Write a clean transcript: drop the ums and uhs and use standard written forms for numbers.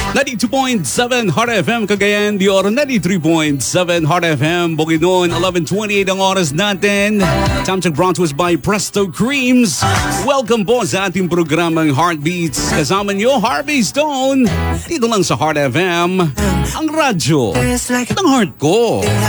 92.7 Heart FM Cagayan de Oro, 93.7 Heart FM Bukidnon, 11:28 ang oras natin. Time check brought to us by Presto Creams. Welcome po sa ating programang Heartbeats. Kasama niyo Harvey Stone. Dito lang sa Heart FM, ang radyo ng heart ko.